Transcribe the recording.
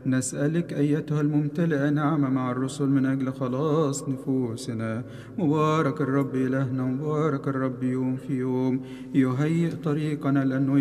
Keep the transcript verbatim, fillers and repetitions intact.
نسألك أيتها الممتلئة نعمة مع الرسل من أجل خلاص نفوسنا. مبارك الرب إلهنا، مبارك الرب يوم في يوم، يهيئ طريقنا لأنه